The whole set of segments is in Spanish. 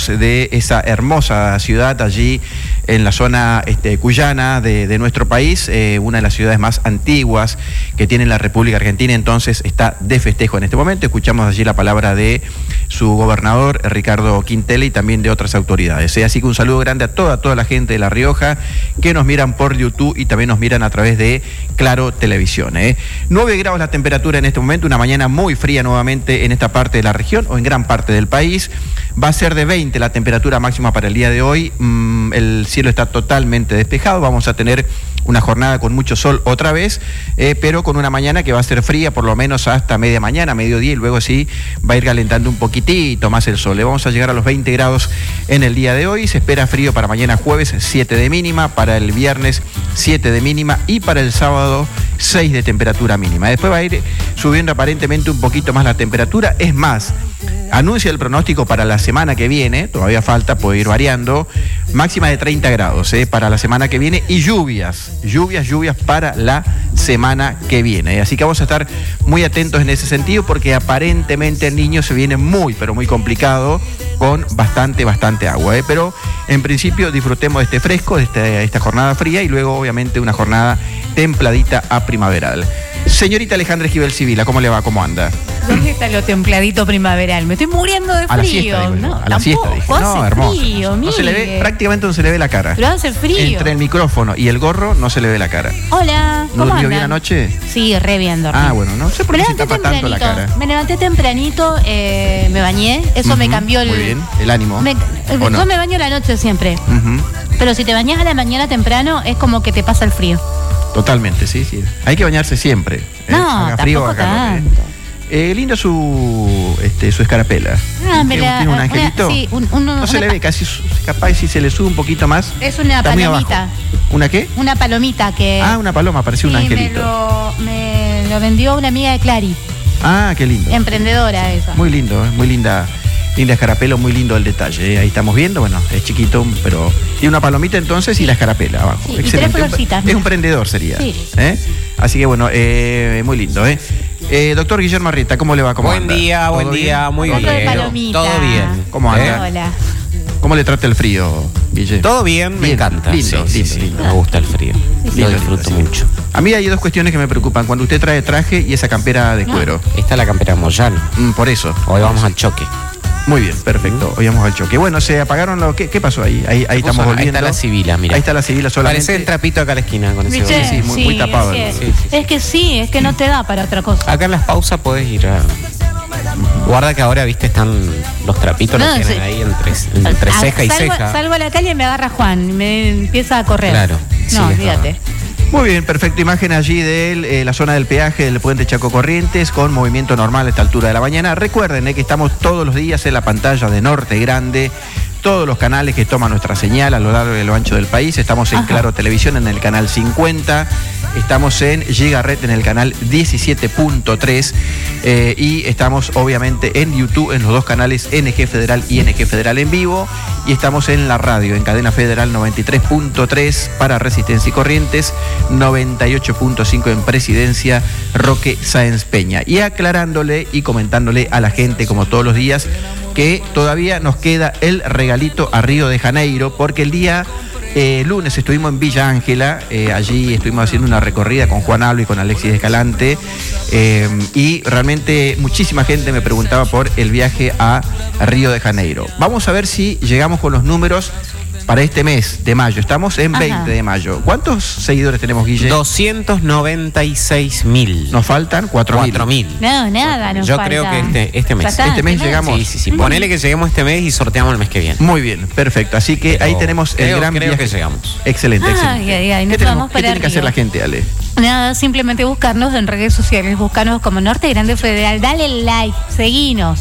hablamos de esa hermosa ciudad allí en la zona cuyana de nuestro país, una de las ciudades más antiguas que tiene la República Argentina, entonces está de festejo en este momento. Escuchamos allí la palabra de su gobernador, Ricardo Quintela, y también de otras autoridades. Así que un saludo grande a toda la gente de La Rioja que nos miran por YouTube y también nos miran a través de Claro Televisión. 9 grados la temperatura en este momento, una mañana muy fría nuevamente en esta parte de la región o en gran parte del país. Va a ser de 20 la temperatura máxima para el día de hoy. El cielo está totalmente despejado. Vamos a tener una jornada con mucho sol otra vez, pero con una mañana que va a ser fría por lo menos hasta media mañana, mediodía, y luego sí va a ir calentando un poquitito más el sol. Vamos a llegar a los 20 grados en el día de hoy. Se espera frío para mañana jueves, 7 de mínima, para el viernes 7 de mínima y para el sábado 6 de temperatura mínima. Después va a ir subiendo aparentemente un poquito más la temperatura. Es más, anuncia el pronóstico para la semana que viene, todavía falta, puede ir variando, máxima de 30 grados para la semana que viene, y lluvias para la semana que viene. Así que vamos a estar muy atentos en ese sentido, porque aparentemente el niño se viene muy, pero muy complicado, con bastante agua. Pero en principio disfrutemos de este fresco, de esta jornada fría, y luego obviamente una jornada templadita a primaveral. Señorita Alejandra Esquivel Sibila, ¿cómo le va? ¿Cómo anda? ¿Dónde está lo templadito primaveral? Me estoy muriendo de frío. A la siesta, digo yo. A la siesta, dije. No, hermoso. Frío, no se le ve, prácticamente no se le ve la cara. Pero hace frío. Entre el micrófono y el gorro no se le ve la cara. Hola, ¿cómo ¿Durmió bien anoche? Sí, re bien dormí. Ah, bueno, no sé por qué se tapa tanto la cara. Me levanté tempranito, me bañé, eso me cambió el... Muy bien, el ánimo. Yo me baño la noche siempre, pero si te bañas a la mañana temprano es como que te pasa el frío. Totalmente, sí. Hay que bañarse siempre. No, haga frío o haga calor. Lindo su escarapela. ¿Tiene un angelito? Sí, no se le ve, casi capaz si se le sube un poquito más. Es una palomita. ¿Una qué? Una palomita que... Ah, una paloma, parecía un angelito. Me lo vendió una amiga de Clary. Ah, qué lindo. Emprendedora esa. Muy lindo, muy linda. Linda escarapela, muy lindo el detalle. Ahí estamos viendo, bueno, es chiquito, pero tiene una palomita entonces y la escarapela abajo. Sí, excelente. Y 3 florcitas. Es un prendedor, sería. Sí. Así que bueno, muy lindo. Doctor Guillermo Arrieta, ¿cómo le va? ¿Cómo anda? Buen día, muy bien. Todo bien. ¿Cómo anda? Hola. ¿Cómo le trata el frío, Guille? Todo bien, me encanta. Lindo. Me gusta el frío. Lo disfruto mucho. A mí hay dos cuestiones que me preocupan. Cuando usted trae traje y esa campera de cuero. Esta es la campera Moyano. Por eso. Hoy vamos al choque. Muy bien, perfecto. Hoy vamos al choque. Bueno, se apagaron los... ¿Qué pasó ahí? Ahí estamos volviendo. Ahí está la Sibila, mira. Ahí está la Sibila solamente. Parece el trapito acá a la esquina con ese Sí, muy tapado. Es que no te da para otra cosa. Acá en las pausas podés ir a... Guarda que ahora, viste, están los trapitos, los tienen ahí entre ceja y ceja. Salgo a la calle y me agarra Juan y me empieza a correr. Claro. No, olvídate. Muy bien, perfecto. Imagen allí de la zona del peaje del puente Chaco Corrientes con movimiento normal a esta altura de la mañana. Recuerden que estamos todos los días en la pantalla de Norte Grande, todos los canales que toman nuestra señal a lo largo y lo ancho del país. Estamos en Claro Televisión en el canal 50, estamos en Gigaret en el canal 17.3 y estamos obviamente en YouTube en los dos canales NG Federal y NG Federal en vivo, y estamos en la radio en Cadena Federal 93.3 para Resistencia y Corrientes, 98.5 en Presidencia Roque Sáenz Peña. Y aclarándole y comentándole a la gente como todos los días que todavía nos queda el regalito a Río de Janeiro, porque el día lunes estuvimos en Villa Ángela, allí estuvimos haciendo una recorrida con Juan Albo y con Alexis Escalante, y realmente muchísima gente me preguntaba por el viaje a Río de Janeiro. Vamos a ver si llegamos con los números para este mes de mayo. Estamos en 20 de mayo. ¿Cuántos seguidores tenemos, Guille? 296.000. Nos faltan 4.000. No, nada nos Yo falta. creo que este mes. Este mes llegamos. Sí. Ponele que lleguemos este mes y sorteamos el mes que viene. Muy bien, perfecto. Así que ahí tenemos el gran viaje. Que llegamos. Excelente, excelente. ¿Qué tiene que hacer la gente, Ale? Nada, simplemente buscarnos en redes sociales, buscarnos como Norte Grande Federal, dale like, seguinos.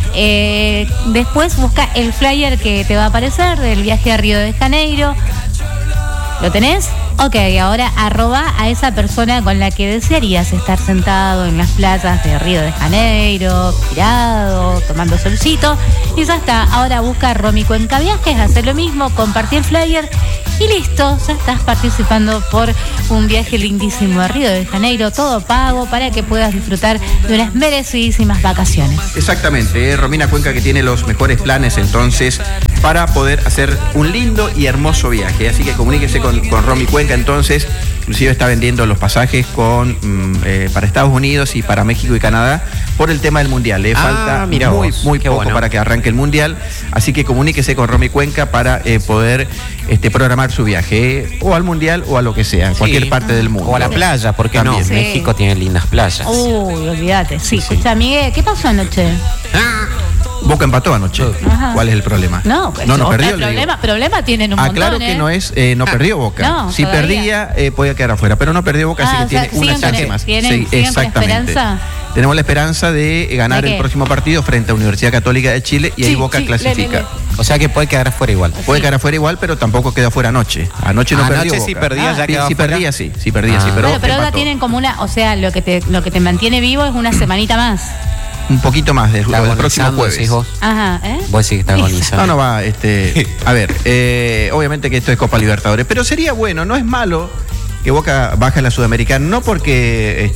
Después busca el flyer que te va a aparecer del viaje a Río de Janeiro. ¿Lo tenés? Ok, ahora arroba a esa persona con la que desearías estar sentado en las playas de Río de Janeiro, tirado, tomando solcito. Y ya está. Ahora busca Romy Cuenca Viajes, hace lo mismo, compartir el flyer y listo. Ya estás participando por un viaje lindísimo a Río de Janeiro, todo pago para que puedas disfrutar de unas merecidísimas vacaciones. Exactamente, Romina Cuenca, que tiene los mejores planes entonces para poder hacer un lindo y hermoso viaje. Así que comuníquese con Romy Cuenca entonces. Inclusive está vendiendo los pasajes para Estados Unidos y para México y Canadá por el tema del Mundial. Le falta muy poco para que arranque el Mundial. Así que comuníquese con Romy Cuenca para poder programar su viaje. O al Mundial o a lo que sea, cualquier parte del mundo. O a la playa, porque también. No, sí. México tiene lindas playas. Uy, olvídate. Sí, escucha, Miguel, ¿qué pasó anoche? Boca empató anoche. Ajá. ¿Cuál es el problema? No perdió. Problema tienen un montón. Claro que no perdió Boca. No, si todavía. perdía, podía quedar afuera, pero no perdió Boca, así que tiene una chance más. ¿Siguen exactamente. con la esperanza? Tenemos la esperanza de ganar el próximo partido frente a Universidad Católica de Chile y ahí Boca clasifica. O sea que puede quedar afuera igual. Puede quedar afuera igual, pero tampoco quedó afuera anoche. Anoche no perdió Boca. Sí perdía, ya quedaba sí perdía, sí. Pero ahora tienen como o sea, lo que te mantiene vivo es una semanita más. Un poquito más del próximo jueves. Ajá, Vos sí que estás agonizando. No va, a ver, obviamente que esto es Copa Libertadores, pero sería bueno, no es malo que Boca baje a la Sudamericana, no porque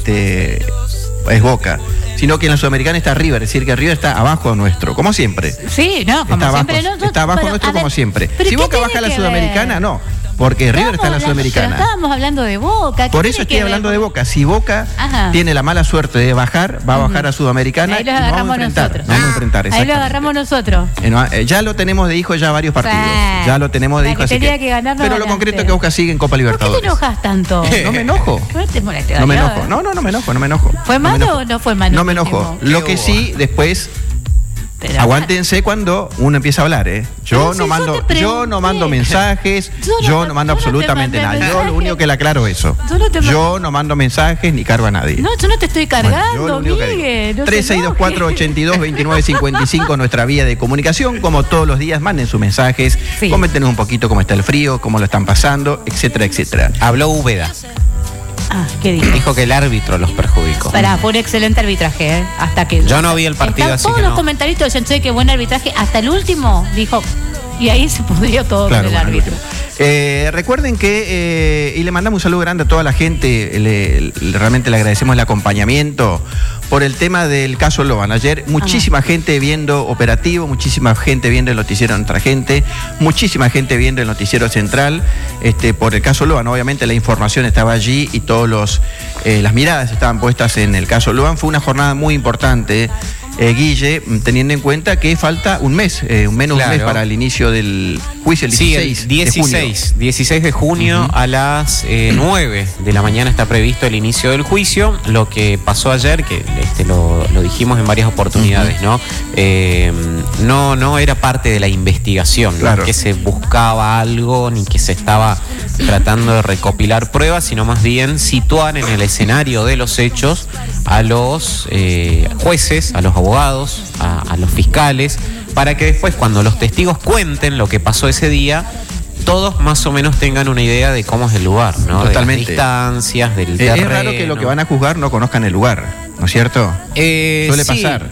es Boca, sino que en la Sudamericana está River, es decir, que River está abajo nuestro, como siempre. Sí, no, como siempre. Está abajo nuestro como siempre. Si Boca baja a la Sudamericana, no. Porque River está en la Sudamericana. Pero estábamos hablando de Boca. Por eso estoy hablando de Boca. Si Boca tiene la mala suerte de bajar, va a bajar a Sudamericana y nos vamos a enfrentar. Ahí lo agarramos nosotros. Ya lo tenemos de hijo ya varios partidos. Ya lo tenemos de hijo, así que pero lo concreto es que Boca sigue en Copa Libertadores. ¿Por qué te enojas tanto? No me enojo. No te molestes. No me enojo. No me enojo. ¿Fue malo o no fue malo? No me enojo. Lo que sí, después... Aguántense cuando uno empieza a hablar, Yo no mando mensajes, yo no mando absolutamente nada. Yo lo único que le aclaro es eso. Yo no mando mensajes ni cargo a nadie. No, yo no te estoy cargando, Miguel. 3624-822955, nuestra vía de comunicación. Como todos los días, manden sus mensajes, coméntenos un poquito cómo está el frío, cómo lo están pasando, etcétera, etcétera. Habló Úbeda. ¿Qué dijo? Dijo que el árbitro los perjudicó. Fue un excelente arbitraje, hasta que... Yo no vi el partido, así que todos los comentaristas decían, qué buen arbitraje, hasta el último, dijo... Y ahí se pudrió todo con el árbitro. Recuerden que, y le mandamos un saludo grande a toda la gente, realmente le agradecemos el acompañamiento por el tema del caso Loban. Ayer muchísima gente viendo Operativo, muchísima gente viendo el noticiero Nuestra Gente, muchísima gente viendo el noticiero Central, por el caso Loban. Obviamente la información estaba allí y todas las miradas estaban puestas en el caso Loban. Fue una jornada muy importante, Guille, teniendo en cuenta que falta un mes, menos un mes para el inicio del juicio, el 16 de junio. 16 de junio a las 9 de la mañana está previsto el inicio del juicio. Lo que pasó ayer, que lo dijimos en varias oportunidades, ¿no? No era parte de la investigación, no que se buscaba algo ni que se estaba tratando de recopilar pruebas, sino más bien situar en el escenario de los hechos a los jueces, a los abogados, a los fiscales, para que después, cuando los testigos cuenten lo que pasó ese día, todos más o menos tengan una idea de cómo es el lugar, ¿no? Totalmente. De las distancias, del terreno. Es raro que lo que van a juzgar no conozcan el lugar, ¿no es cierto? Suele pasar.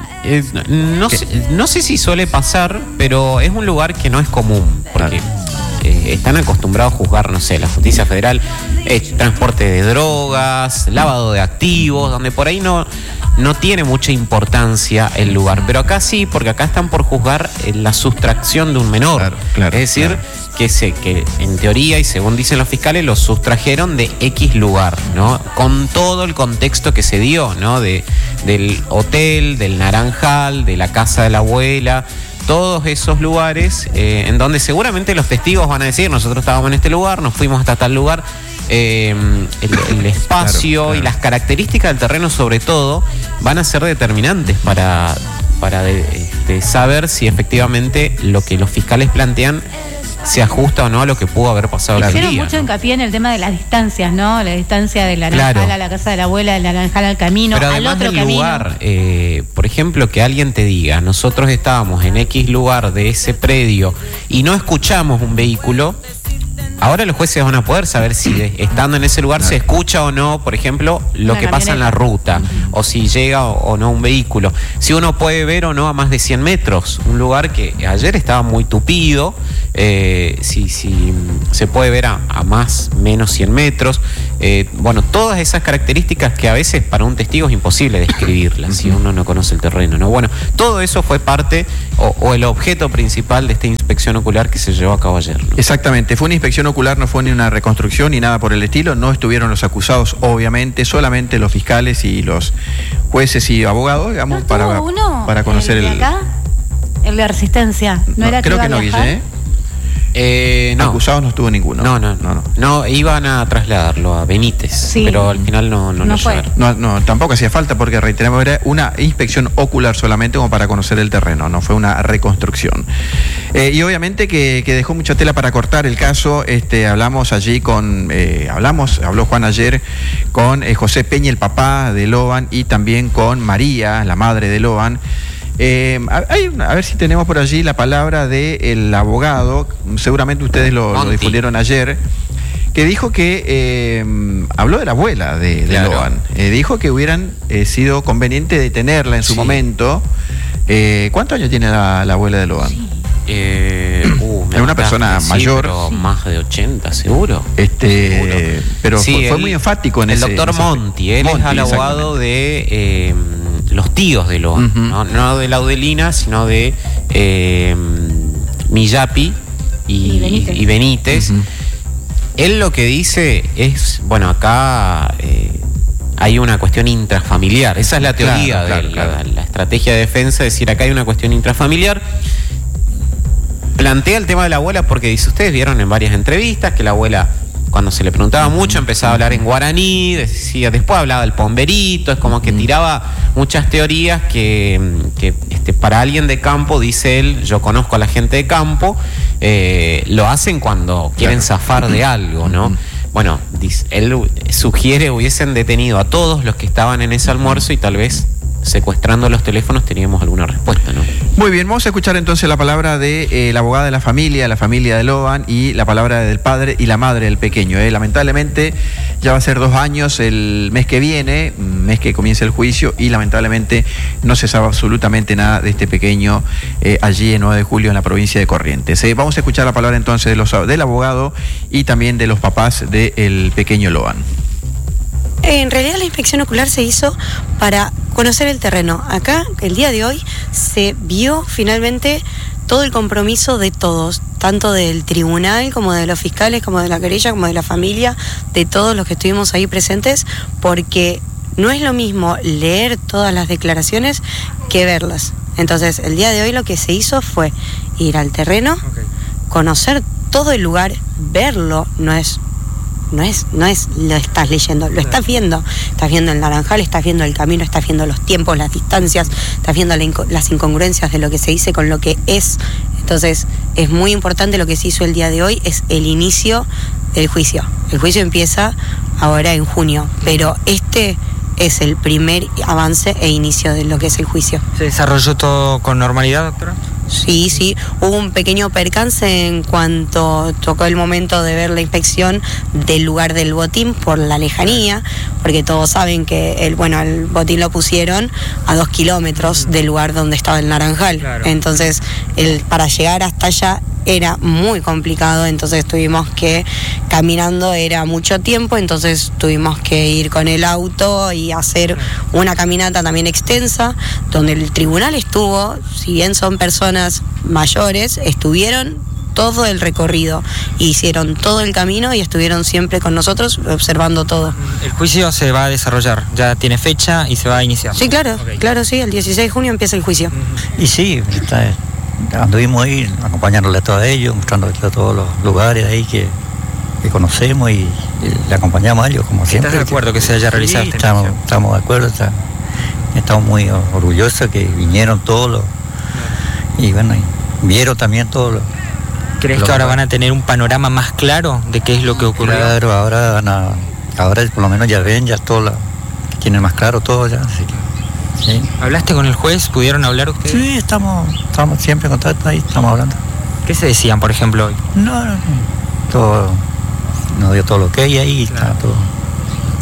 No sé si suele pasar, pero es un lugar que no es común, porque están acostumbrados a juzgar, no sé, la justicia federal, transporte de drogas, lavado de activos, donde por ahí no tiene mucha importancia el lugar. Pero acá sí, porque acá están por juzgar la sustracción de un menor. Es decir, que en teoría, y según dicen los fiscales, lo sustrajeron de X lugar, ¿no? Con todo el contexto que se dio, ¿no? Del hotel, del Naranjal, de la casa de la abuela, todos esos lugares en donde seguramente los testigos van a decir, nosotros estábamos en este lugar, nos fuimos hasta tal lugar. El espacio y las características del terreno, sobre todo, van a ser determinantes para saber si efectivamente lo que los fiscales plantean se ajusta o no a lo que pudo haber pasado el día. Hicieron mucho hincapié en el tema de las distancias, ¿no? La distancia del Naranjal a la casa de la abuela, del Naranjal al camino, pero al otro del camino. Lugar, por ejemplo, que alguien te diga, nosotros estábamos en X lugar de ese predio y no escuchamos un vehículo. Ahora los jueces van a poder saber si estando en ese lugar se escucha o no, por ejemplo, lo que pasa en la ruta, o si llega o no un vehículo. Si uno puede ver o no a más de 100 metros, un lugar que ayer estaba muy tupido, si se puede ver a más, menos 100 metros. Bueno, todas esas características que a veces para un testigo es imposible describirlas si uno no conoce el terreno, ¿no? Bueno, todo eso fue parte o el objeto principal de esta inspección ocular que se llevó a cabo ayer, ¿no? Exactamente, fue una inspección ocular, no fue ni una reconstrucción ni nada por el estilo, no estuvieron los acusados, obviamente, solamente los fiscales y los jueces y abogados, digamos, ¿No para conocer el de acá? El de Resistencia. No, creo que no, Guille, no. Acusados no estuvo ninguno. No, iban a trasladarlo a Benítez, sí, pero al final no lo llevaron. No, tampoco hacía falta porque, reiteramos, era una inspección ocular solamente como para conocer el terreno, no fue una reconstrucción. Y obviamente que dejó mucha tela para cortar el caso. Hablamos allí habló Juan ayer con José Peña, el papá de Loban, y también con María, la madre de Loban. A ver si tenemos por allí la palabra del abogado, seguramente ustedes lo difundieron ayer, que dijo que habló de la abuela de Loban, dijo que hubieran sido conveniente detenerla en su momento. ¿Cuántos años tiene la abuela de Loban? Sí. Era una persona mayor. Pero más de 80, seguro. Pero sí, fue muy enfático en el doctor Monti, él es el abogado de los tíos de Loban, no de Laudelina, sino de Millapi y Benítez. Él lo que dice es, bueno, acá hay una cuestión intrafamiliar. Esa es la teoría de la estrategia de defensa, es decir, acá hay una cuestión intrafamiliar. Plantea el tema de la abuela porque dice, ustedes vieron en varias entrevistas que la abuela, cuando se le preguntaba mucho, empezaba a hablar en guaraní, decía, después hablaba del pomberito, es como que tiraba muchas teorías que para alguien de campo, dice él, yo conozco a la gente de campo, lo hacen cuando quieren zafar de algo, ¿no? Bueno, él sugiere hubiesen detenido a todos los que estaban en ese almuerzo y tal vez secuestrando los teléfonos teníamos alguna respuesta, ¿no? Muy bien, vamos a escuchar entonces la palabra de la abogada de la familia de Loban, y la palabra del padre y la madre del pequeño. Lamentablemente ya va a ser 2 años el mes que viene, mes que comienza el juicio, y lamentablemente no se sabe absolutamente nada de este pequeño allí en 9 de julio en la provincia de Corrientes. Vamos a escuchar la palabra entonces del abogado y también de los papás del pequeño Loban. En realidad la inspección ocular se hizo para conocer el terreno. Acá, el día de hoy, se vio finalmente todo el compromiso de todos, tanto del tribunal como de los fiscales, como de la querella, como de la familia, de todos los que estuvimos ahí presentes, porque no es lo mismo leer todas las declaraciones que verlas. Entonces, el día de hoy lo que se hizo fue ir al terreno, conocer todo el lugar, verlo, no es lo estás leyendo, lo estás viendo el naranjal, estás viendo el camino, estás viendo los tiempos, las distancias, estás viendo las incongruencias de lo que se dice con lo que es. Entonces es muy importante lo que se hizo el día de hoy, es el inicio del juicio. El juicio empieza ahora en junio, pero este es el primer avance e inicio de lo que es el juicio. ¿Se desarrolló todo con normalidad, doctora? Sí, hubo un pequeño percance en cuanto tocó el momento de ver la inspección del lugar del botín por la lejanía, porque todos saben que el botín lo pusieron a 2 kilómetros del lugar donde estaba el naranjal. Claro. Entonces, para llegar hasta allá era muy complicado, entonces tuvimos que, caminando era mucho tiempo, entonces tuvimos que ir con el auto y hacer una caminata también extensa, donde el tribunal estuvo, si bien son personas mayores, estuvieron todo el recorrido, hicieron todo el camino y estuvieron siempre con nosotros observando todo. El juicio se va a desarrollar, ya tiene fecha y se va a iniciar. Sí, claro, claro, sí, el 16 de junio empieza el juicio. Y sí, anduvimos ahí acompañándole a todos ellos, mostrándoles a todos los lugares ahí que conocemos y le acompañamos a ellos como siempre. ¿Estás de acuerdo que se haya realizado? Sí, estamos de acuerdo, estamos muy orgullosos que vinieron todos y bueno, y vieron también todos los. ¿Crees que ahora van a tener un panorama más claro de qué es lo que ocurrió? Claro, ahora por lo menos ya ven, ya todos tienen más claro todo ya, así que. Sí. ¿Hablaste con el juez? ¿Pudieron hablar ustedes? Sí, estamos siempre en contacto ahí, estamos hablando. ¿Qué se decían, por ejemplo, hoy? No, todo, nos dio todo lo que hay ahí, claro. Está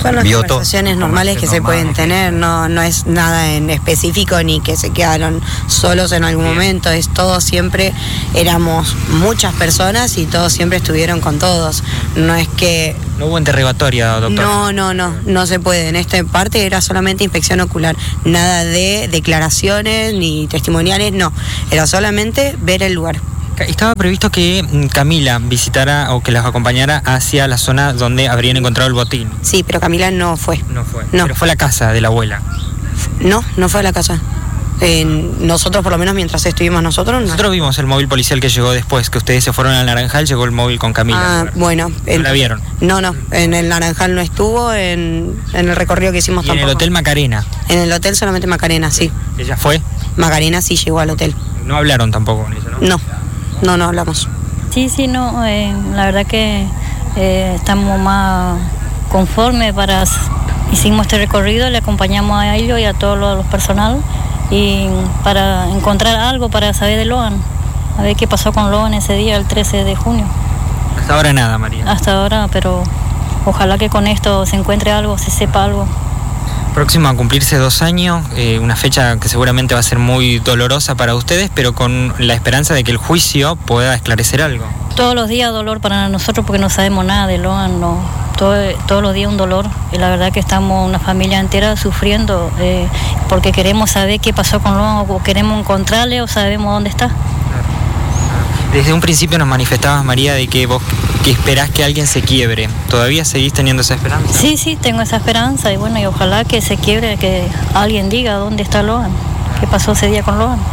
Son las vio todo. conversaciones normales que se pueden tener, no es nada en específico ni que se quedaron solos en algún momento, es todo siempre, éramos muchas personas y todos siempre estuvieron con todos, no es que... No hubo interrogatoria, doctor. No se puede, en esta parte era solamente inspección ocular, nada de declaraciones ni testimoniales, no, era solamente ver el lugar. Estaba previsto que Camila visitara o que los acompañara hacia la zona donde habrían encontrado el botín. Sí, pero Camila no fue. No fue. No. Pero fue a la casa de la abuela. No fue a la casa. Nosotros, por lo menos mientras estuvimos nosotros, no. Nosotros vimos el móvil policial que llegó después, que ustedes se fueron al Naranjal, llegó el móvil con Camila. Bueno. ¿No la vieron? No, en el Naranjal no estuvo, en el recorrido que hicimos ¿Y tampoco. en el Hotel Macarena? En el hotel solamente Macarena, sí. ¿Ella fue? Macarena sí llegó al hotel. No hablaron tampoco con ella, ¿no? No hablamos. Sí, no, la verdad que estamos más conformes hicimos este recorrido, le acompañamos a ellos y a todos los personal y para encontrar algo para saber de Loan, a ver qué pasó con Loan ese día, el 13 de junio. Hasta ahora nada, María. Hasta ahora, pero ojalá que con esto se encuentre algo, se sepa algo. Próximo a cumplirse 2 años, una fecha que seguramente va a ser muy dolorosa para ustedes, pero con la esperanza de que el juicio pueda esclarecer algo. Todos los días dolor para nosotros porque no sabemos nada de Loan, no. Todos los días un dolor y la verdad que estamos una familia entera sufriendo porque queremos saber qué pasó con Loan o queremos encontrarle o sabemos dónde está. Desde un principio nos manifestabas, María, de que vos que esperás que alguien se quiebre. ¿Todavía seguís teniendo esa esperanza? Sí, tengo esa esperanza y bueno, y ojalá que se quiebre, que alguien diga dónde está Loan, qué pasó ese día con Loan.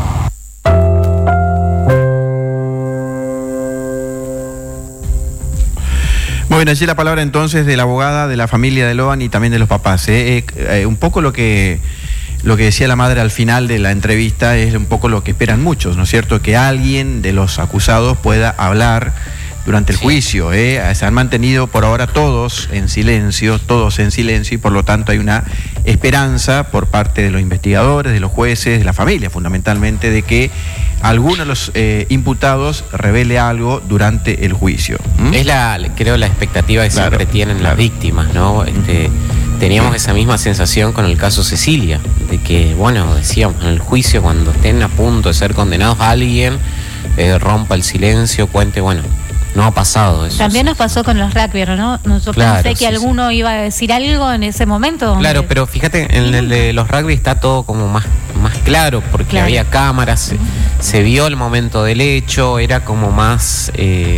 Muy bien, allí la palabra entonces de la abogada, de la familia de Loan y también de los papás. Un poco lo que decía la madre al final de la entrevista es un poco lo que esperan muchos, ¿no es cierto? Que alguien de los acusados pueda hablar durante el juicio. Se han mantenido por ahora todos en silencio, y por lo tanto hay una esperanza por parte de los investigadores, de los jueces, de la familia fundamentalmente, de que alguno de los imputados revele algo durante el juicio. Es creo la expectativa que siempre tienen las víctimas, ¿no? Teníamos esa misma sensación con el caso Cecilia, de que, bueno, decíamos, en el juicio cuando estén a punto de ser condenados, alguien rompa el silencio, cuente, bueno, no ha pasado eso. También nos pasó con los rugby, ¿no? Nosotros pensé que alguno iba a decir algo en ese momento. Claro, pero fíjate, en el de los rugby está todo como más claro, porque había cámaras, se vio el momento del hecho, era como más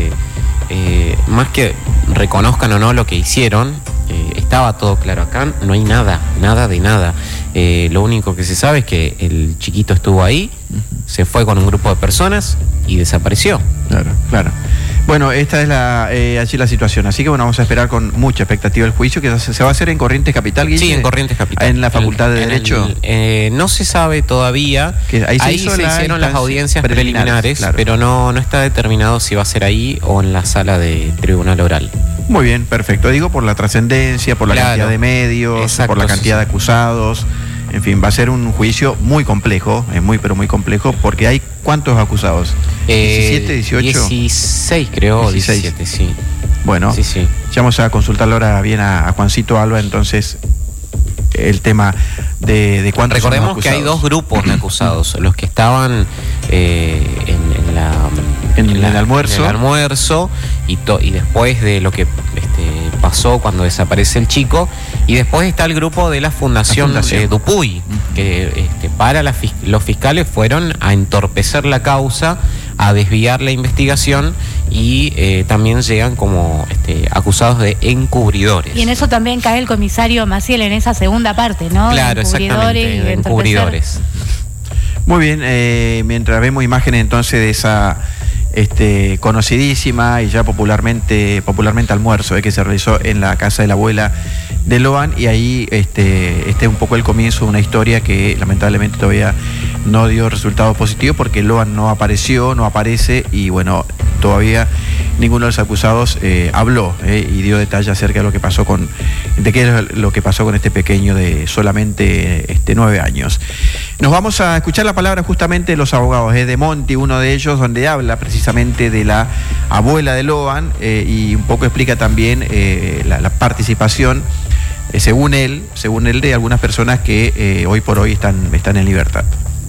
que reconozcan o no lo que hicieron, estaba todo claro. Acá no hay nada de nada. Lo único que se sabe es que el chiquito estuvo ahí, se fue con un grupo de personas y desapareció. Claro. Bueno, esta es allí la situación. Así que bueno, vamos a esperar con mucha expectativa el juicio, que se va a hacer en Corrientes Capital, Guille. Sí, en Corrientes Capital. En la Facultad de Derecho. No se sabe todavía. Que ahí se hicieron las audiencias preliminares, claro. Pero no está determinado si va a ser ahí o en la sala de tribunal oral. Muy bien, perfecto. Digo, por la trascendencia, por la cantidad de medios, por la cantidad de acusados. En fin, va a ser un juicio muy complejo, pero muy complejo, porque hay ¿cuántos acusados? ¿17, 18? 16 creo, 17, sí. Bueno, sí. Ya vamos a consultarle ahora bien a Juancito Alba, entonces, el tema de cuántos. Recordemos que hay 2 grupos de acusados, los que estaban en el almuerzo y después de lo que pasó cuando desaparece el chico, y después está el grupo de la Fundación. Dupuy, que para los fiscales fueron a entorpecer la causa, a desviar la investigación y también llegan como acusados de encubridores. Y en eso también cae el comisario Maciel en esa segunda parte, ¿no? Claro, exactamente, de encubridores. Muy bien, mientras vemos imágenes entonces de esa conocidísima y ya popularmente almuerzo que se realizó en la casa de la abuela de Loan, y ahí un poco el comienzo de una historia que lamentablemente todavía no dio resultados positivos, porque Loan no aparece y bueno, todavía ninguno de los acusados habló y dio detalles acerca de lo que pasó con este pequeño de solamente 9 años. Nos vamos a escuchar la palabra justamente de los abogados, de Monti, uno de ellos, donde habla precisamente de la abuela de Loan y un poco explica también la participación según él, de algunas personas que hoy por hoy están en libertad.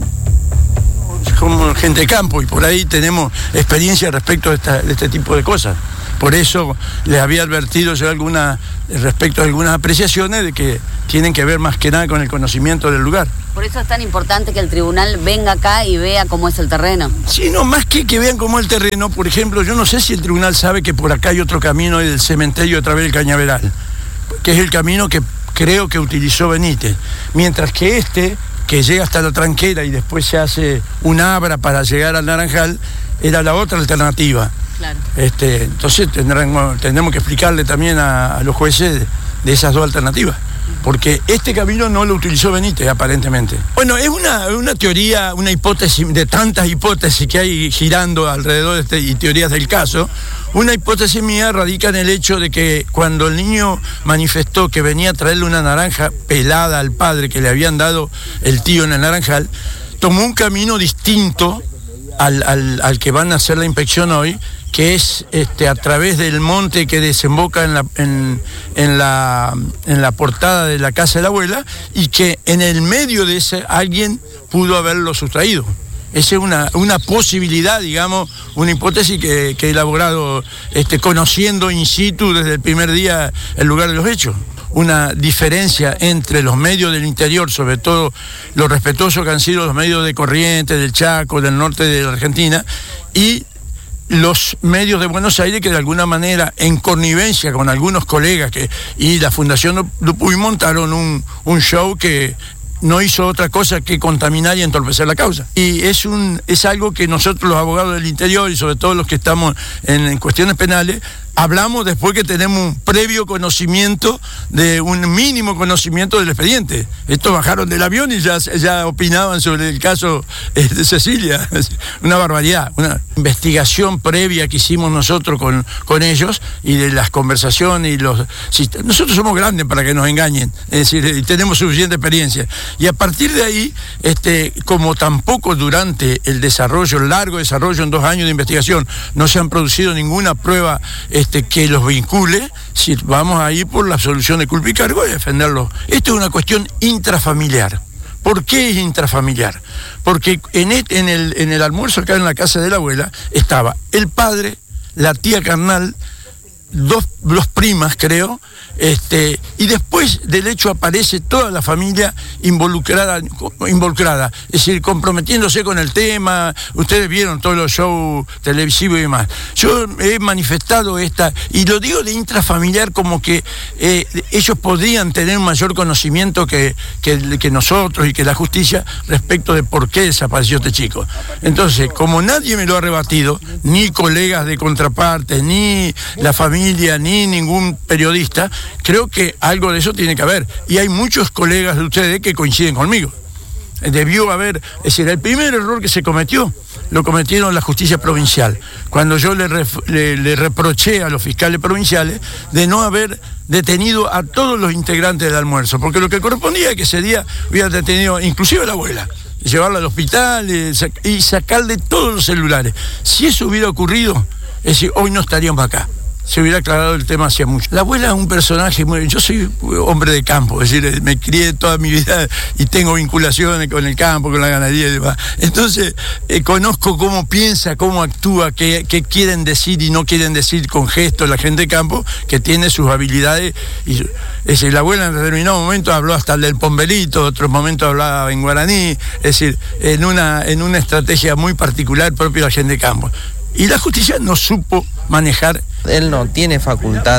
Como gente de campo, y por ahí tenemos experiencia respecto de este tipo de cosas. Por eso les había advertido yo respecto a algunas apreciaciones de que tienen que ver más que nada con el conocimiento del lugar. Por eso es tan importante que el tribunal venga acá y vea cómo es el terreno. Sí, no, más que vean cómo es el terreno, por ejemplo, yo no sé si el tribunal sabe que por acá hay otro camino del cementerio a través del Cañaveral, que es el camino que creo que utilizó Benítez, mientras que que llega hasta la Tranquera y después se hace una abra para llegar al Naranjal, era la otra alternativa. Claro. Entonces tendremos que explicarle también a los jueces de esas dos alternativas, porque este camino no lo utilizó Benítez, aparentemente. Bueno, es una teoría, una hipótesis, de tantas hipótesis que hay girando alrededor y teorías del caso. Una hipótesis mía radica en el hecho de que cuando el niño manifestó que venía a traerle una naranja pelada al padre que le habían dado el tío en el Naranjal, tomó un camino distinto al que van a hacer la inspección hoy, que es a través del monte que desemboca en la portada de la casa de la abuela, y que en el medio de ese alguien pudo haberlo sustraído. Esa es una posibilidad, digamos, una hipótesis que he elaborado conociendo in situ desde el primer día el lugar de los hechos. Una diferencia entre los medios del interior, sobre todo los respetuosos que han sido los medios de Corrientes, del Chaco, del norte de la Argentina, y los medios de Buenos Aires, que de alguna manera, en connivencia con algunos colegas y la Fundación Dupuy, montaron un show que no hizo otra cosa que contaminar y entorpecer la causa. Y es algo que nosotros, los abogados del interior, y sobre todo los que estamos en cuestiones penales, hablamos después que tenemos un previo conocimiento, un mínimo conocimiento del expediente. Estos bajaron del avión y ya opinaban sobre el caso de Cecilia. Una barbaridad, una investigación previa que hicimos nosotros con ellos, y de las conversaciones nosotros somos grandes para que nos engañen, es decir, tenemos suficiente experiencia. Y a partir de ahí, como tampoco durante el largo desarrollo en 2 años de investigación, no se han producido ninguna prueba que los vincule, si vamos a ir por la absolución de culpa y cargo y defenderlo. Esto es una cuestión intrafamiliar. ¿Por qué es intrafamiliar? Porque en el almuerzo acá en la casa de la abuela estaba el padre, la tía carnal, dos primas, creo, y después del hecho aparece toda la familia involucrada, es decir, comprometiéndose con el tema. Ustedes vieron todos los shows televisivos y demás. Yo he manifestado y lo digo de intrafamiliar, como que ellos podrían tener un mayor conocimiento que nosotros y que la justicia respecto de por qué desapareció este chico. Entonces, como nadie me lo ha rebatido, ni colegas de contraparte, ni la familia, ni ningún periodista, creo que algo de eso tiene que haber. Y hay muchos colegas de ustedes que coinciden conmigo. Debió haber, es decir, el primer error que se cometió, lo cometieron la justicia provincial, cuando yo le reproché a los fiscales provinciales de no haber detenido a todos los integrantes del almuerzo, porque lo que correspondía es que ese día hubiera detenido inclusive a la abuela, llevarla al hospital y sacarle todos los celulares. Si eso hubiera ocurrido, es decir, hoy no estaríamos acá. Se hubiera aclarado el tema hacía mucho. La abuela es un personaje yo soy hombre de campo, es decir, me crié toda mi vida y tengo vinculaciones con el campo, con la ganadería y demás. Entonces, conozco cómo piensa, cómo actúa, qué quieren decir y no quieren decir con gestos la gente de campo, que tiene sus habilidades. Es decir, la abuela en determinado momento habló hasta del pombelito, otros momentos hablaba en guaraní, es decir, en una estrategia muy particular propia de la gente de campo. Y la justicia no supo manejar. Él no tiene facultad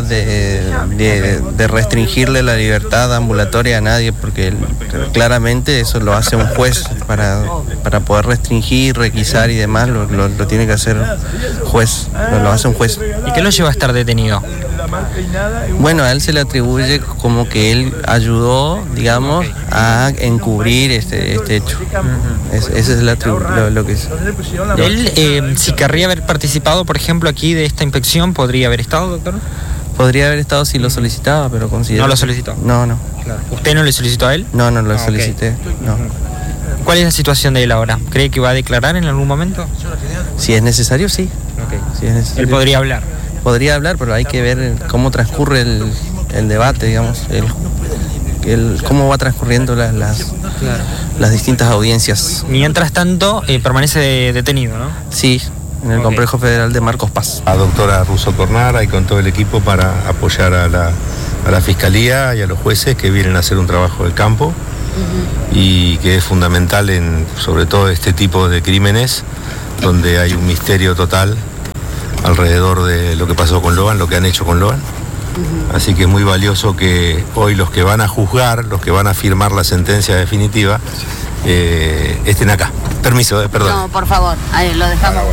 de restringirle la libertad ambulatoria a nadie, porque claramente eso lo hace un juez para poder restringir, requisar y demás, lo tiene que hacer juez, lo hace un juez. ¿Y qué lo lleva a estar detenido? Bueno, a él se le atribuye como que él ayudó, digamos, a encubrir este hecho. Ese es lo que es. Él, si querría haber participado, por ejemplo, aquí de esta inspección, ¿podría haber estado, doctor? Podría haber estado si lo solicitaba, pero considero... ¿No lo solicitó? No. Claro. ¿Usted no le solicitó a él? No lo solicité, no. ¿Cuál es la situación de él ahora? ¿Cree que va a declarar en algún momento? Si es necesario, sí. Okay. Si es necesario. ¿Él podría hablar? Podría hablar, pero hay que ver cómo transcurre el debate, digamos. cómo va transcurriendo las distintas audiencias. Mientras tanto, permanece detenido, ¿no? Sí, en el Complejo Federal de Marcos Paz. A doctora Russo Cornara y con todo el equipo para apoyar a la Fiscalía y a los jueces que vienen a hacer un trabajo de campo y que es fundamental sobre todo este tipo de crímenes donde hay un misterio total alrededor de lo que pasó con Logan, lo que han hecho con Logan. Así que es muy valioso que hoy los que van a juzgar, los que van a firmar la sentencia definitiva, estén acá. Permiso, perdón. No, por favor, ahí lo dejamos.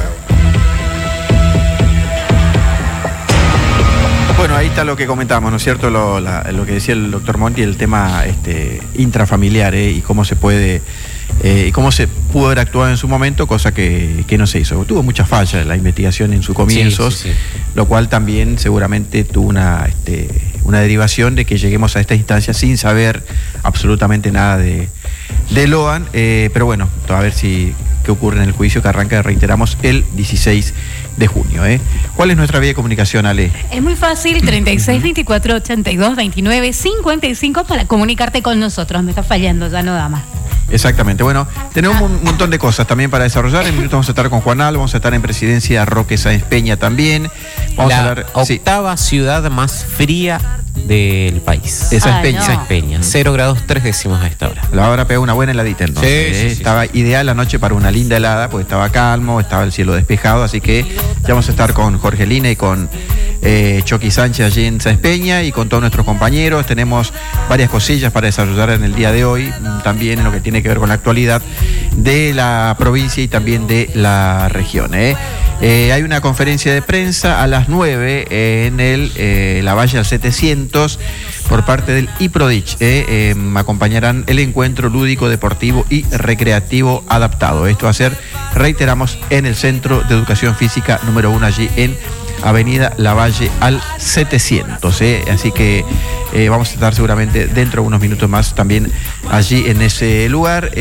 Bueno, ahí está lo que comentamos, ¿no es cierto? Lo que decía el doctor Monti, el tema intrafamiliar y cómo se puede y cómo se pudo haber actuado en su momento, cosa que no se hizo. Tuvo muchas fallas la investigación en sus comienzos, sí. Lo cual también seguramente tuvo una derivación de que lleguemos a esta instancia sin saber absolutamente nada de Logan, pero bueno, a ver qué ocurre en el juicio que arranca, reiteramos, el 16 de junio. ¿Cuál es nuestra vía de comunicación, Ale? Es muy fácil, 36 24 82 29 55 para comunicarte con nosotros. Me está fallando, ya no da más. Exactamente. Bueno, tenemos un montón de cosas también para desarrollar. En minutos vamos a estar con Juan Alba, vamos a estar en Presidencia Roque Sáenz Peña también. Vamos a hablar, octava ciudad más fría del país. Esa es Sáenz Peña, 0 grados 3 décimas a esta hora. La hora pegó una buena heladita entonces. Sí. Estaba ideal la noche para una linda helada, porque estaba calmo, estaba el cielo despejado, así que ya vamos a estar con Jorge Lina y con Chucky Sánchez allí en Sáenz Peña y con todos nuestros compañeros. Tenemos varias cosillas para desarrollar en el día de hoy, también en lo que tiene que ver con la actualidad de la provincia y también de la región. Hay una conferencia de prensa a las 9 en la Valle al 700 por parte del IPRODICH. Acompañarán el encuentro lúdico, deportivo y recreativo adaptado. Esto va a ser, reiteramos, en el Centro de Educación Física número 1 allí en Avenida Lavalle al 700. Así que vamos a estar seguramente dentro de unos minutos más también allí en ese lugar.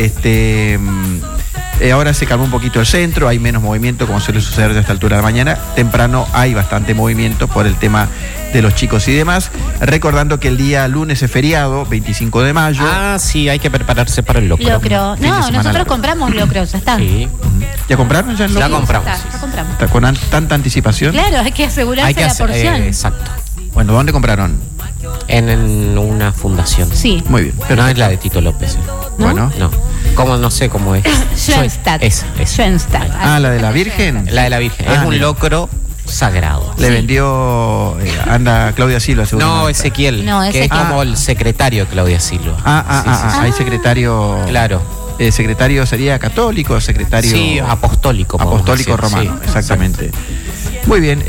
Ahora se calmó un poquito el centro, hay menos movimiento como suele suceder a esta altura de la mañana. Temprano hay bastante movimiento por el tema de los chicos y demás. Recordando que el día lunes es feriado, 25 de mayo. Ah, sí, hay que prepararse para el locro. No, nosotros compramos locro, ya está. Sí. ¿Ya compraron ya el locro? Ya compramos. Ya compramos. ¿Está con tanta anticipación? Claro, hay que asegurarse la porción. Exacto. Bueno, ¿dónde compraron? En una fundación. Sí. Muy bien. Pero no es la de Tito López. ¿No? Bueno. No. ¿Cómo? No sé cómo es. Schoenstatt. Esa. Schoenstatt. Ah, ¿la de la Virgen? La de la Virgen. Es un locro sagrado. Le vendió anda Claudia Silva, seguro. No, Ezequiel. Que es como el secretario de Claudia Silva. Hay secretario. Claro. Secretario sería católico, secretario. Sí, apostólico. Apostólico romano, sí, exactamente. Exacto. Muy bien.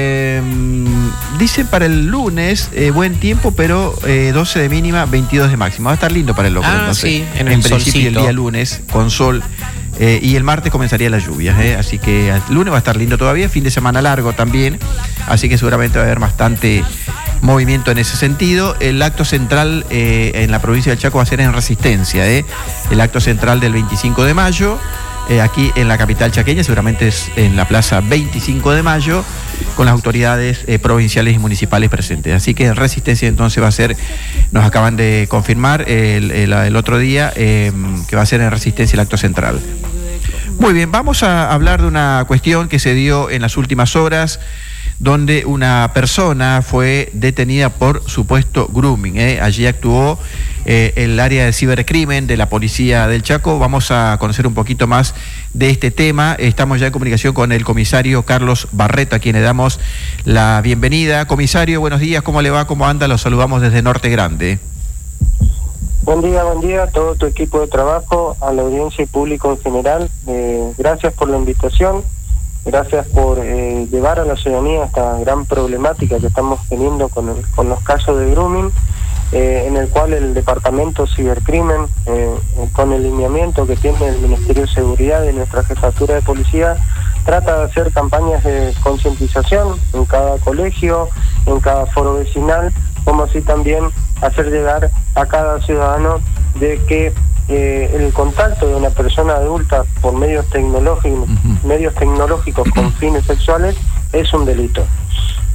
Dicen para el lunes buen tiempo, pero 12 de mínima, 22 de máxima. Va a estar lindo para el locro. Entonces, sí, en principio solcito. El día lunes con sol. Y el martes comenzaría las lluvias, así que el lunes va a estar lindo todavía, fin de semana largo también, así que seguramente va a haber bastante movimiento en ese sentido. El acto central en la provincia del Chaco va a ser en Resistencia, el acto central del 25 de mayo, aquí en la capital chaqueña, seguramente es en la plaza 25 de mayo, con las autoridades provinciales y municipales presentes. Así que en Resistencia entonces va a ser, nos acaban de confirmar el otro día, que va a ser en Resistencia el acto central. Muy bien, vamos a hablar de una cuestión que se dio en las últimas horas, donde una persona fue detenida por supuesto grooming. Allí actuó el área de cibercrimen de la policía del Chaco. Vamos a conocer un poquito más de este tema. Estamos ya en comunicación con el comisario Carlos Barreto, a quien le damos la bienvenida. Comisario, buenos días, ¿cómo le va? ¿Cómo anda? Los saludamos desde Norte Grande. Buen día a todo tu equipo de trabajo, a la audiencia y público en general. Gracias por la invitación, gracias por llevar a la ciudadanía esta gran problemática que estamos teniendo con los casos de grooming, en el cual el Departamento Cibercrimen, con el lineamiento que tiene el Ministerio de Seguridad y nuestra Jefatura de Policía, trata de hacer campañas de concientización en cada colegio, en cada foro vecinal, como así también hacer llegar a cada ciudadano de que el contacto de una persona adulta por medios tecnológicos con fines sexuales es un delito.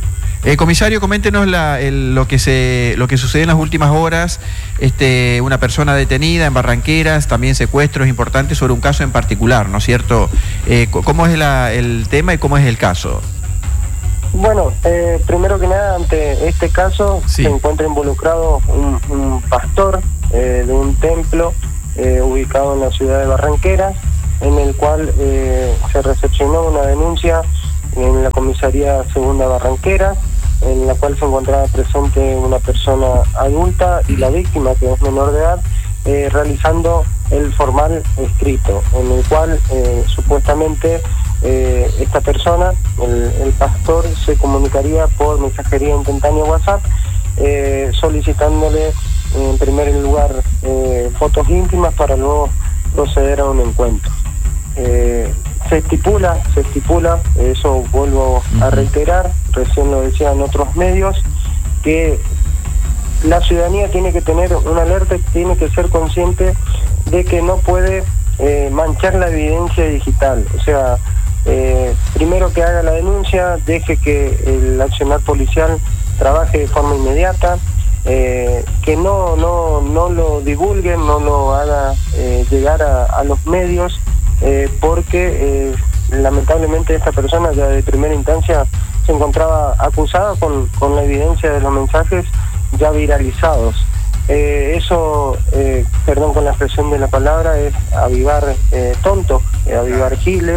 Comisario, coméntenos lo que sucede en las últimas horas. Una persona detenida en Barranqueras, también secuestros importantes sobre un caso en particular, ¿no es cierto? ¿Cómo es el tema y cómo es el caso? Bueno, primero que nada, ante este caso se encuentra involucrado un pastor de un templo ubicado en la ciudad de Barranqueras, en el cual se recepcionó una denuncia en la comisaría segunda Barranqueras, en la cual se encontraba presente una persona adulta y la víctima, que es menor de edad, realizando el formal escrito, en el cual supuestamente esta persona, el pastor, se comunicaría por mensajería instantánea WhatsApp, solicitándole en primer lugar fotos íntimas para luego proceder a un encuentro. Se estipula, eso vuelvo a reiterar, recién lo decían otros medios, que la ciudadanía tiene que tener una alerta, tiene que ser consciente de que no puede manchar la evidencia digital. O sea, primero que haga la denuncia, deje que el accionar policial trabaje de forma inmediata, que no lo divulguen, no lo haga llegar a los medios, porque lamentablemente esta persona ya de primera instancia se encontraba acusada con la evidencia de los mensajes ya viralizados. Eso, perdón con la expresión de la palabra, es avivar tontos, avivar giles,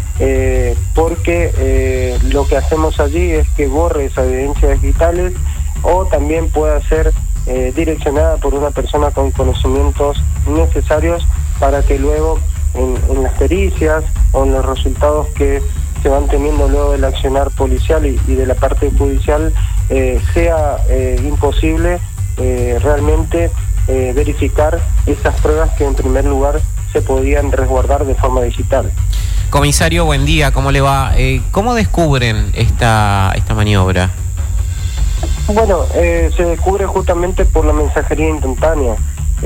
porque lo que hacemos allí es que borre esas evidencias digitales, o también pueda ser direccionada por una persona con conocimientos necesarios para que luego en las pericias o en los resultados que se van teniendo luego del accionar policial y de la parte judicial sea imposible realmente verificar esas pruebas que en primer lugar se podían resguardar de forma digital. Comisario, buen día, ¿cómo le va? ¿Cómo descubren esta maniobra? Bueno, se descubre justamente por la mensajería instantánea.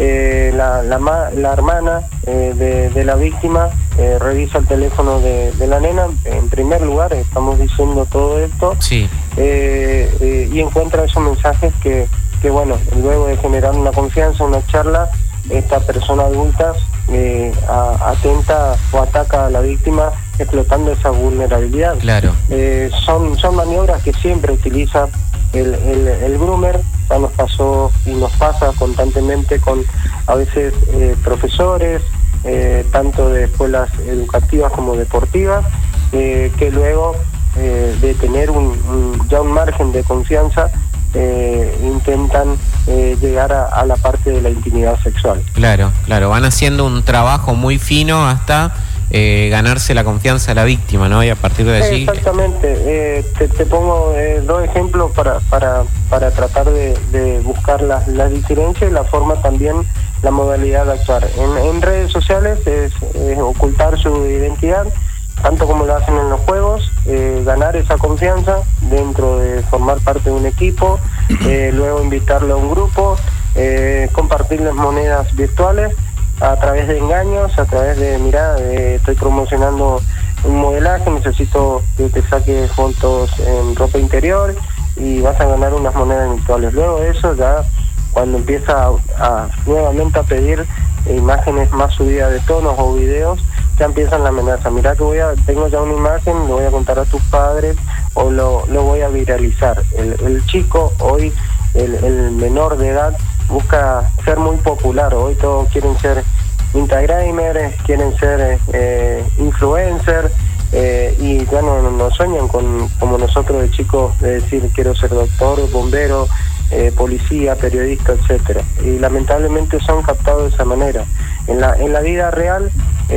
La hermana de la víctima revisa el teléfono de la nena, en primer lugar, estamos diciendo todo esto, y encuentra esos mensajes que bueno, luego de generar una confianza, una charla, esta persona adulta atenta o ataca a la víctima explotando esa vulnerabilidad. Claro. Son maniobras que siempre utiliza el groomer. Ya nos pasó y nos pasa constantemente con a veces profesores, tanto de escuelas educativas como deportivas, que luego de tener ya un margen de confianza intentan llegar a la parte de la intimidad sexual. Claro, van haciendo un trabajo muy fino hasta ganarse la confianza de la víctima, ¿no? Y a partir de allí... Exactamente, te pongo dos ejemplos para tratar de buscar las diferencias y la forma también, la modalidad de actuar. En redes sociales es ocultar su identidad, tanto como lo hacen en los juegos, ganar esa confianza dentro de formar parte de un equipo, luego invitarle a un grupo, compartirles monedas virtuales a través de engaños, a través de, mira, estoy promocionando un modelaje, necesito que te saques fotos en ropa interior y vas a ganar unas monedas virtuales. Luego de eso, ya cuando empieza nuevamente a pedir imágenes más subidas de tonos o videos, ya empiezan la amenaza. Mirá que tengo ya una imagen, lo voy a contar a tus padres o lo voy a viralizar. El chico hoy, el menor de edad, busca ser muy popular. Hoy todos quieren ser instagramers, quieren ser influencers, y ya no sueñan como nosotros de chicos, de decir quiero ser doctor, bombero, policía, periodista, etcétera. Y lamentablemente son captados de esa manera. En la vida real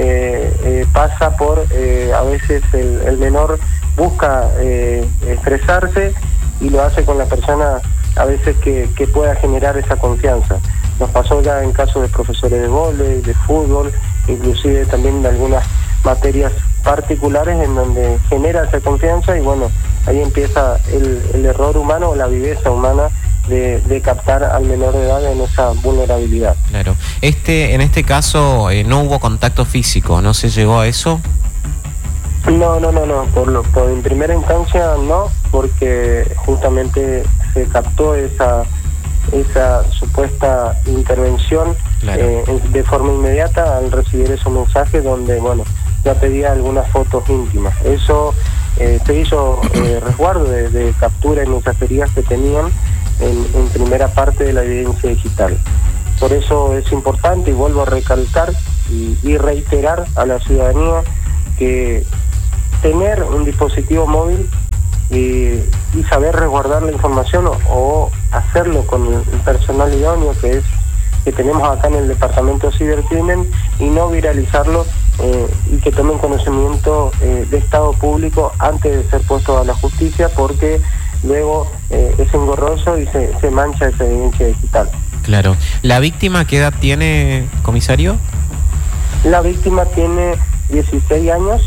pasa por a veces el menor busca expresarse y lo hace con la persona a veces que pueda generar esa confianza. Nos pasó ya en casos de profesores de vóley, de fútbol, inclusive también de algunas materias particulares en donde genera esa confianza y bueno, ahí empieza el error humano o la viveza humana de captar al menor de edad en esa vulnerabilidad. Claro. En este caso no hubo contacto físico, ¿no se llegó a eso? No, en primera instancia no, porque justamente se captó esa supuesta intervención de forma inmediata al recibir esos mensajes donde, bueno, ya pedía algunas fotos íntimas. Eso se hizo resguardo de captura y mensajerías que tenían en primera parte de la evidencia digital. Por eso es importante, y vuelvo a recalcar y reiterar a la ciudadanía que tener un dispositivo móvil y saber resguardar la información o hacerlo con el personal idóneo que tenemos acá en el Departamento de Cibercrimen, y no viralizarlo, y que tomen conocimiento de estado público antes de ser puesto a la justicia, porque luego es engorroso y se mancha esa evidencia digital. Claro. ¿La víctima qué edad tiene, comisario? La víctima tiene 16 años.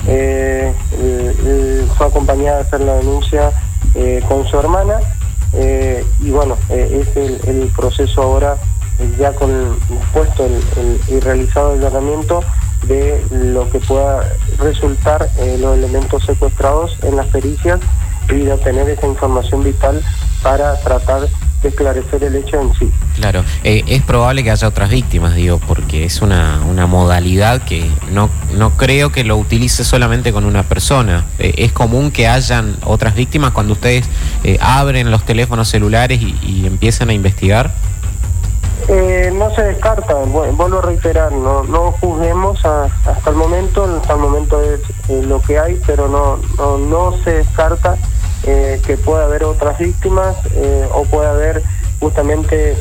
Fue acompañada a hacer la denuncia con su hermana, y bueno, es el proceso ahora, ya con puesto y realizado el allanamiento de lo que pueda resultar los elementos secuestrados en las pericias, y de obtener esa información vital para tratar de esclarecer el hecho en sí. Claro, es probable que haya otras víctimas, digo, porque es una modalidad que no creo que lo utilice solamente con una persona. ¿Es común que hayan otras víctimas cuando ustedes abren los teléfonos celulares y empiezan a investigar? No se descarta, vuelvo a reiterar, no juzguemos hasta el momento es lo que hay, pero no se descarta que pueda haber otras víctimas, o puede haber justamente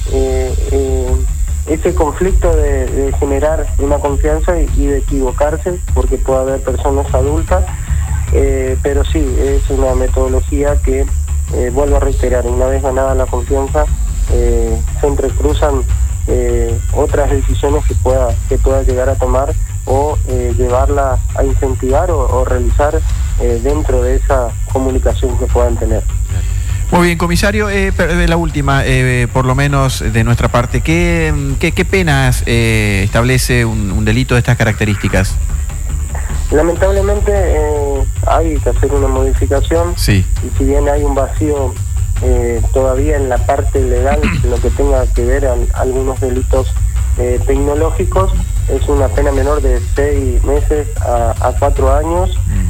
ese conflicto de generar una confianza y de equivocarse, porque puede haber personas adultas, pero sí, es una metodología que, vuelvo a reiterar, una vez ganada la confianza, se entrecruzan otras decisiones que pueda llegar a tomar, o llevarla a incentivar o realizar dentro de esa comunicación que puedan tener. Muy bien, comisario, la última, por lo menos de nuestra parte, ¿qué penas establece un delito de estas características? Lamentablemente hay que hacer una modificación, sí, y si bien hay un vacío todavía en la parte legal, en lo que tenga que ver a algunos delitos tecnológicos, es una pena menor de 6 meses a 4 años,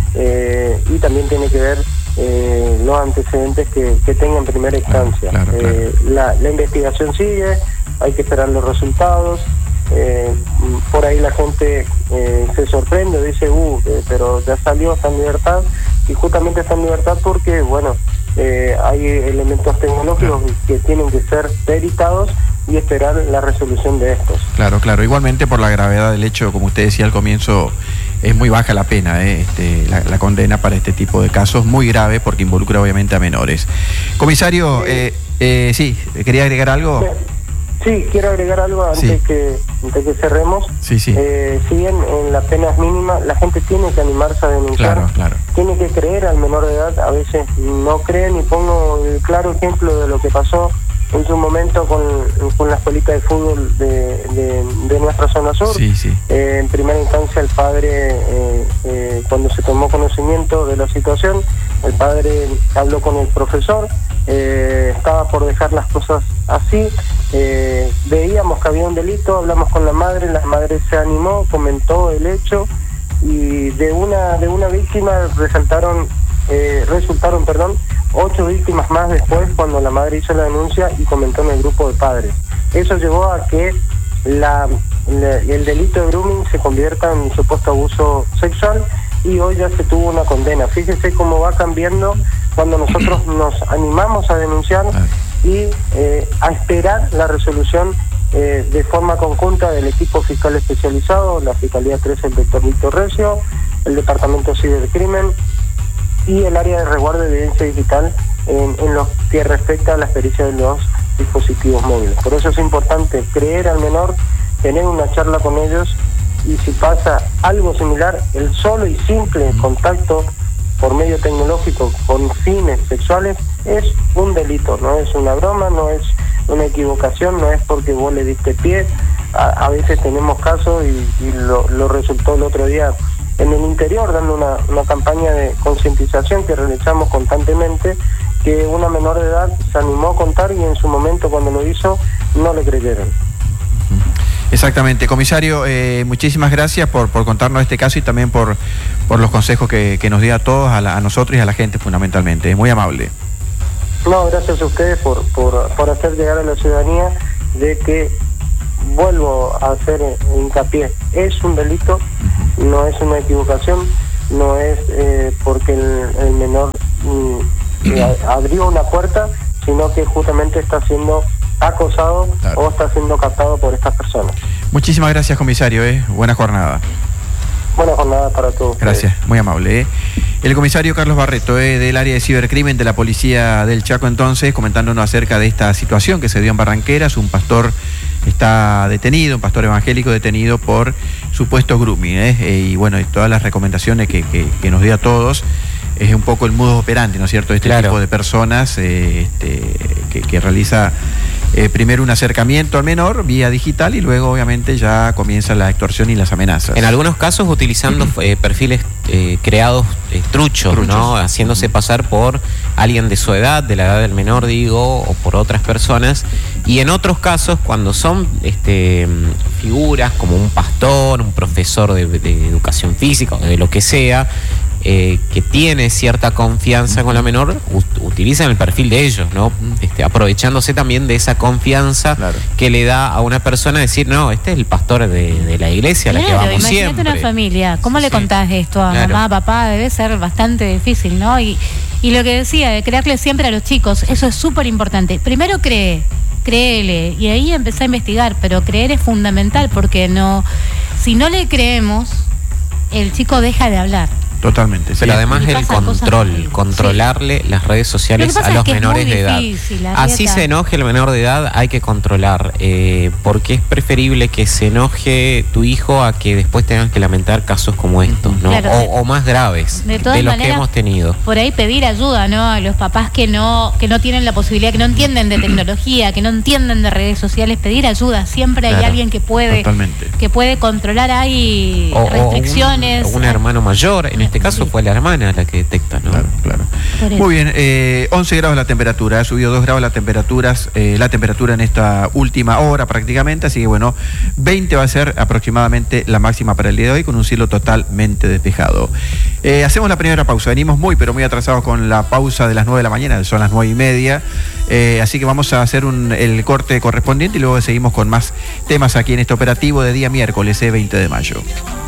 y también tiene que ver los antecedentes que tenga en primera instancia. Claro. La investigación sigue, hay que esperar los resultados. Por ahí la gente se sorprende, dice, pero ya salió, está en libertad, y justamente está en libertad porque, bueno, hay elementos tecnológicos que tienen que ser peritados y esperar la resolución de estos. Claro. Igualmente, por la gravedad del hecho, como usted decía al comienzo, es muy baja la pena, la condena para este tipo de casos, muy grave, porque involucra obviamente a menores. Comisario, sí, ¿quería agregar algo? Sí, quiero agregar algo antes que cerremos. Sí. Si bien en la pena es mínima, la gente tiene que animarse a denunciar. Claro. Tiene que creer al menor de edad, a veces no creen, y pongo el claro ejemplo de lo que pasó en su momento con la escuelita de fútbol de nuestra zona sur. Sí. En primera instancia, el padre, cuando se tomó conocimiento de la situación, el padre habló con el profesor, estaba por dejar las cosas así, veíamos que había un delito, hablamos con la madre se animó, comentó el hecho, y de una víctima resultaron 8 víctimas más después, cuando la madre hizo la denuncia y comentó en el grupo de padres. Eso llevó a que el delito de grooming se convierta en un supuesto abuso sexual, y hoy ya se tuvo una condena. Fíjese cómo va cambiando cuando nosotros nos animamos a denunciar y a esperar la resolución de forma conjunta del equipo fiscal especializado, la Fiscalía 13, el doctor Víctor Recio, el Departamento de Cibercrimen y el área de resguardo de evidencia digital en lo que respecta a las pericias de los dispositivos móviles. Por eso es importante creer al menor, tener una charla con ellos, y si pasa algo similar, el solo y simple contacto por medio tecnológico con fines sexuales es un delito, no es una broma, no es una equivocación, no es porque vos le diste pie. A veces tenemos casos, y lo resultó el otro día en el interior, dando una campaña de concientización que realizamos constantemente, que una menor de edad se animó a contar y en su momento cuando lo hizo no le creyeron. Exactamente. Comisario, muchísimas gracias por contarnos este caso y también por los consejos que nos dio a todos, a nosotros y a la gente fundamentalmente. Es muy amable. No, gracias a ustedes por hacer llegar a la ciudadanía de que, vuelvo a hacer hincapié, es un delito, no es una equivocación, no es porque el menor abrió una puerta, sino que justamente está siendo acosado, claro, o está siendo captado por estas personas. Muchísimas gracias, comisario. Buena jornada. Buena jornada para todos. Gracias, muy amable. El comisario Carlos Barreto, del área de cibercrimen de la Policía del Chaco, entonces, comentándonos acerca de esta situación que se dio en Barranqueras. Un pastor está detenido, un pastor evangélico detenido por supuesto grooming, y bueno, y todas las recomendaciones que nos dio a todos. Es un poco el modus operandi, ¿no es cierto?, de este tipo de personas que realiza primero un acercamiento al menor vía digital y luego obviamente ya comienza la extorsión y las amenazas. En algunos casos utilizando perfiles creados truchos, ¿no? Haciéndose pasar por alguien de su edad, de la edad del menor, digo, o por otras personas. Y en otros casos, cuando son figuras como un pastor, un profesor de educación física o de lo que sea, que tiene cierta confianza con la menor, utilizan el perfil de ellos, ¿no? Aprovechándose también de esa confianza, claro, que le da a una persona decir, no, este es el pastor de la iglesia, claro, a la que vamos siempre. Imagínate una familia, ¿cómo le contás esto a mamá, papá? Debe ser bastante difícil, ¿no? Y lo que decía, de creerle siempre a los chicos, eso es súper importante. Primero créele, y ahí empecé a investigar, pero creer es fundamental, porque si no le creemos, el chico deja de hablar. Totalmente. Pero además el controlarle las redes sociales a los menores de edad. Así se enoje el menor de edad, hay que controlar, porque es preferible que se enoje tu hijo a que después tengan que lamentar casos como estos, ¿no? Claro, o más graves, de los que hemos tenido. Por ahí pedir ayuda, ¿no? A los papás que no tienen la posibilidad, que no entienden de tecnología, que no entienden de redes sociales, pedir ayuda. Siempre hay alguien que puede controlar, hay restricciones. O un hermano mayor, en este caso fue la hermana la que detecta, ¿no? Claro. Muy bien, 11 grados la temperatura, ha subido 2 grados la temperatura en esta última hora prácticamente, así que bueno, 20 va a ser aproximadamente la máxima para el día de hoy, con un cielo totalmente despejado. Hacemos la primera pausa, venimos muy muy atrasados con la pausa de las 9 de la mañana, son las 9:30, así que vamos a hacer el corte correspondiente y luego seguimos con más temas aquí en este operativo de día miércoles, 20 de mayo.